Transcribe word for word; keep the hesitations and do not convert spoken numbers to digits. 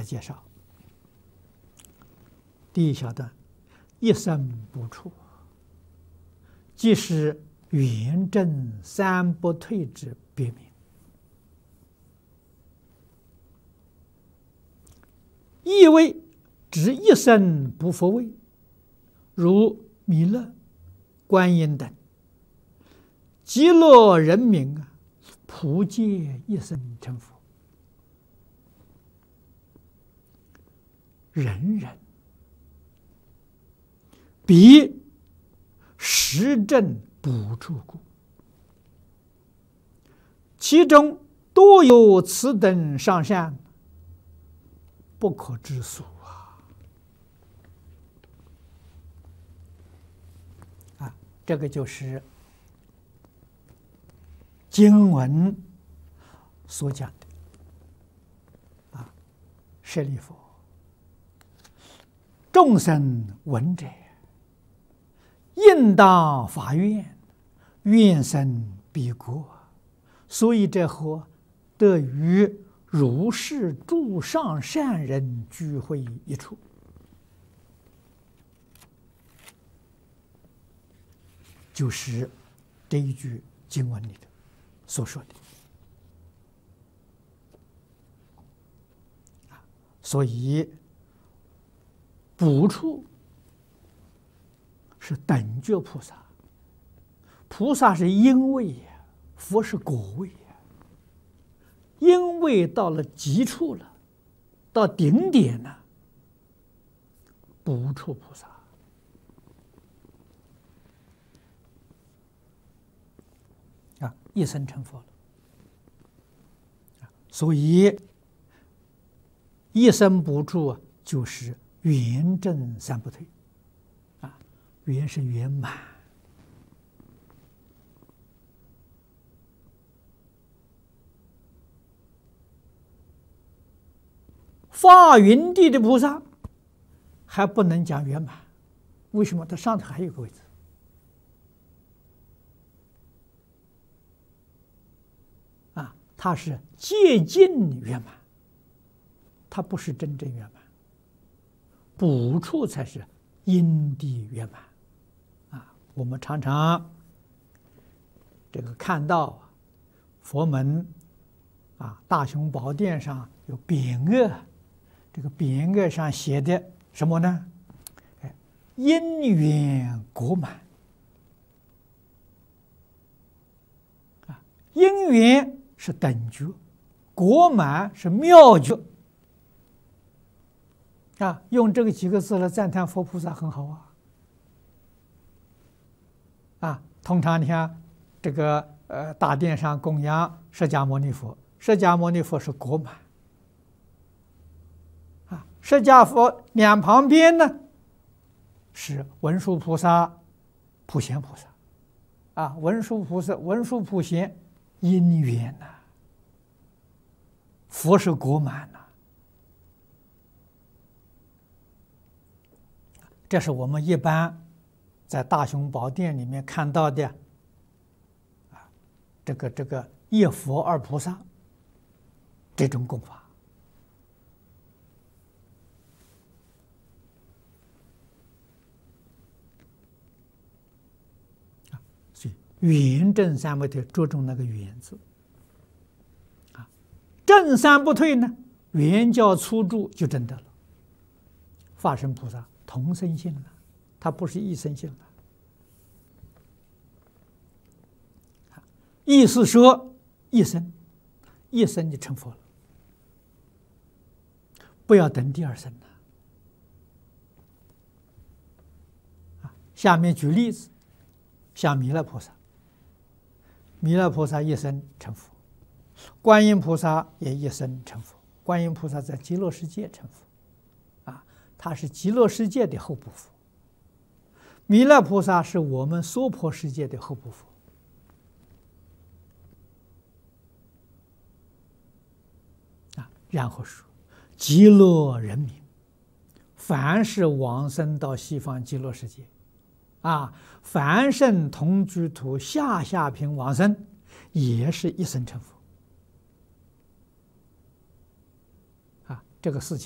介绍。第一小段，一生不处，即是圆正三不退之别名。意为指一生不复位，如弥勒、观音等极乐人民啊，普皆一生成佛，人人彼实证不处故，其中多有此等上善，不可知数啊！啊，这个就是经文所讲的啊。舍利弗，众生闻者，应当发愿，愿生彼国。所以这和得与如是诸上善人聚会一处，就是这一句经文里的所说的。所以补处是等觉菩萨，菩萨是因位呀，佛是果位呀。因为到了极处了，到顶点了，不处菩萨啊，一生成佛了。所以一生不处啊，就是圆正三不退啊，圆是圆满。发云地的菩萨还不能讲圆满，为什么？它上头还有个位置啊，它是接近圆满，它不是真正圆满，补处才是因地圆满啊。我们常常这个看到佛门啊，大雄宝殿上有匾额。这个匾额上写的什么呢？哎，因缘果满啊，因缘是等觉，果满是妙觉啊。用这个几个字来赞叹佛菩萨很好啊。啊，通常你看这个呃大殿上供养释迦牟尼佛，释迦牟尼佛是果满。释迦佛两旁边呢是文殊菩萨、普贤菩萨，啊，文殊菩萨、文殊普贤因缘呐、啊，佛是果满呐、啊，这是我们一般在大雄宝殿里面看到的啊，这个这个一佛二菩萨这种供法。圆正三不退，着重那个圆字啊。正三不退呢，圆教初住就证得了。法身菩萨同生性了，他不是一生性了。意思说，一生一生就成佛了，不要等第二生了。啊，下面举例子，像弥勒菩萨。弥勒菩萨一生成佛，观音菩萨也一生成佛。观音菩萨在极乐世界成佛，啊，他是极乐世界的后部佛。弥勒菩萨是我们娑婆世界的后部佛。啊，然后说，极乐人民，凡是往生到西方极乐世界。啊，凡圣同居土下下品往生，也是一生成佛。啊，这个事情。